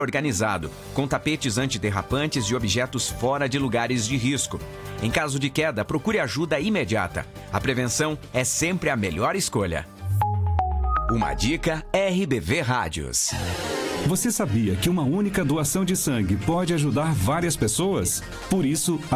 organizado, com tapetes antiderrapantes e objetos fora de lugares de risco. Em caso de queda, procure ajuda imediata. A prevenção é sempre a melhor escolha. Uma dica RBV Rádios. Você sabia que uma única doação de sangue pode ajudar várias pessoas? Por isso,